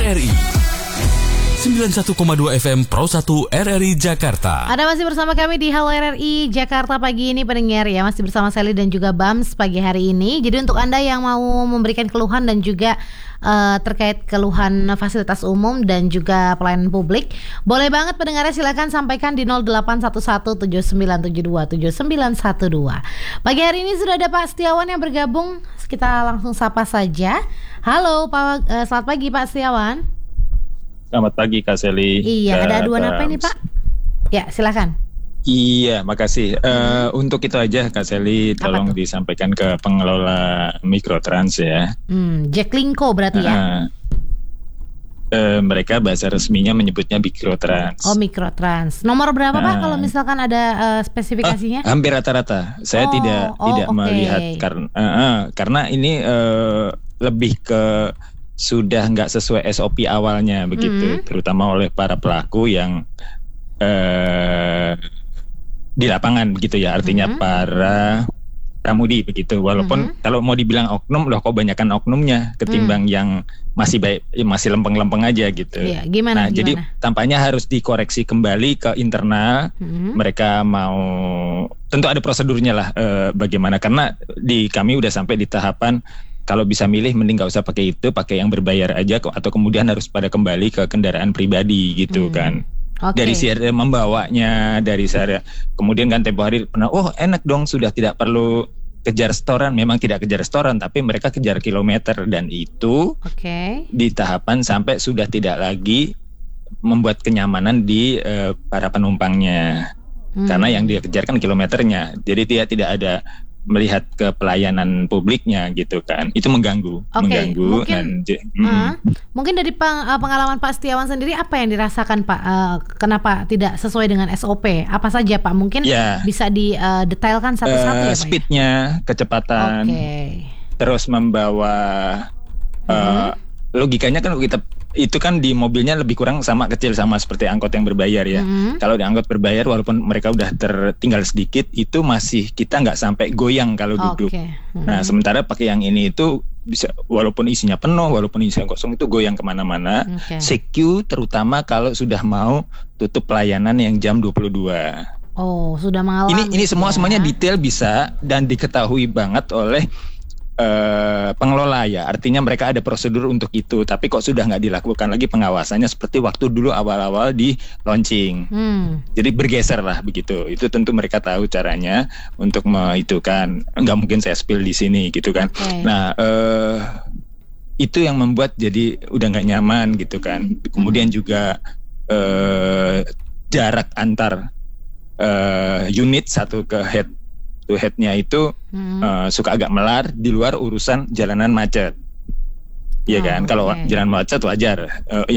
RRI 91,2 FM Pro 1 RRI Jakarta. Ada masih bersama kami di Halo RRI Jakarta pagi ini pendengar ya. Masih bersama Sally dan juga Bams pagi hari ini. Jadi untuk Anda yang mau memberikan keluhan dan juga terkait keluhan fasilitas umum dan juga pelayanan publik, boleh banget pendengarnya silakan sampaikan di 081179727912. Pagi hari ini sudah ada Pak Setiawan yang bergabung. Kita langsung sapa saja. Halo Pak, selamat pagi Pak Setiawan. Selamat pagi Kak Sally. Iya, ada aduan apa ini Pak? Ya, silakan. Iya, makasih. Untuk itu aja Kak Sally, tolong disampaikan ke pengelola Mikrotrans ya. Jaklingko berarti ya? Mereka bahasa resminya menyebutnya Mikrotrans. Oh, Mikrotrans. Nomor berapa Pak kalau misalkan ada spesifikasinya? Hampir rata-rata. Saya tidak melihat karena ini lebih ke sudah nggak sesuai SOP awalnya begitu, terutama oleh para pelaku yang di lapangan begitu ya, artinya para pramudi begitu. Walaupun kalau mau dibilang oknum, loh kok banyakan oknumnya ketimbang yang masih baik, masih lempeng-lempeng aja gitu. Iya, gimana? Jadi tampaknya harus dikoreksi kembali ke internal. Mereka mau, tentu ada prosedurnya lah bagaimana, karena di kami udah sampai di tahapan kalau bisa milih mending gak usah pakai itu, pakai yang berbayar aja, atau kemudian harus pada kembali ke kendaraan pribadi gitu kan. Dari sisi membawanya, dari sisi kemudian kan tempo hari pernah, enak dong sudah tidak perlu kejar setoran. Memang tidak kejar setoran, tapi mereka kejar kilometer, dan itu di tahapan sampai sudah tidak lagi membuat kenyamanan di para penumpangnya. Karena yang dia kejar kan kilometernya, jadi dia tidak ada melihat ke pelayanan publiknya gitu kan. Itu mengganggu. Mungkin dari pengalaman Pak Setiawan sendiri, apa yang dirasakan Pak? Kenapa tidak sesuai dengan SOP? Apa saja Pak? Mungkin bisa didetailkan satu-satu ya Pak? Speednya, kecepatan, terus membawa logikanya kan kita itu kan di mobilnya lebih kurang sama kecil sama seperti angkot yang berbayar ya. Kalau di angkot berbayar walaupun mereka udah tertinggal sedikit, itu masih kita nggak sampai goyang kalau duduk. Nah sementara pakai yang ini itu bisa, walaupun isinya penuh, walaupun isinya kosong, itu goyang kemana-mana. Secure terutama kalau sudah mau tutup pelayanan yang jam 22. Oh, sudah mengalami. Ini semuanya detail bisa dan diketahui banget oleh pengelola ya, artinya mereka ada prosedur untuk itu, tapi kok sudah nggak dilakukan lagi pengawasannya seperti waktu dulu awal-awal di launching. Jadi bergeser lah begitu. Itu tentu mereka tahu caranya untuk itu kan, nggak mungkin saya spill di sini gitu kan. Nah itu yang membuat jadi udah nggak nyaman gitu kan. Kemudian juga jarak antar unit satu ke headnya itu suka agak melar di luar urusan jalanan macet, ya kan? Kalau jalan macet wajar.